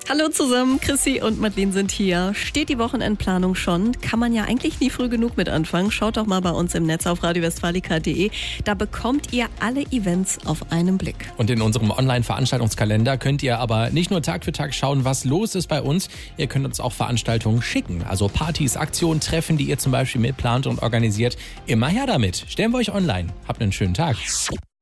Hallo zusammen, Chrissy und Madeleine sind hier. Steht die Wochenendplanung schon? Kann man ja eigentlich nie früh genug mit anfangen. Schaut doch mal bei uns im Netz auf radiowestfalica.de. Da bekommt ihr alle Events auf einen Blick. Und in unserem Online-Veranstaltungskalender könnt ihr aber nicht nur Tag für Tag schauen, was los ist bei uns. Ihr könnt uns auch Veranstaltungen schicken. Also Partys, Aktionen, Treffen, die ihr zum Beispiel mitplant und organisiert. Immer her damit. Stellen wir euch online. Habt einen schönen Tag.